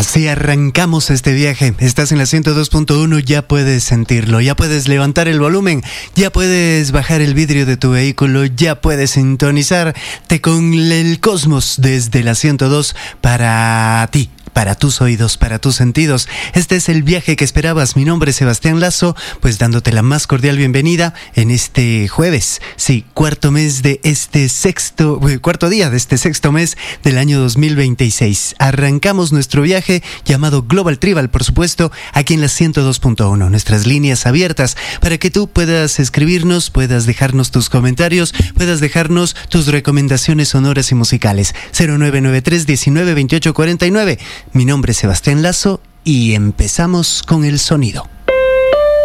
Así arrancamos este viaje. Estás en la 102.1, ya puedes sentirlo, ya puedes levantar el volumen, ya puedes bajar el vidrio de tu vehículo, ya puedes sintonizarte con el cosmos desde la 102 para ti. Para tus oídos, para tus sentidos. Este es el viaje que esperabas. Mi nombre es Sebastián Lazo, pues dándote la más cordial bienvenida en este jueves. Sí, cuarto día de este sexto mes del año 2026. Arrancamos nuestro viaje llamado Global Tribal, por supuesto, aquí en la 102.1. Nuestras líneas abiertas para que tú puedas escribirnos, puedas dejarnos tus comentarios, puedas dejarnos tus recomendaciones sonoras y musicales. 0993 19 28 49. Mi nombre es Sebastián Lazo y empezamos con el sonido.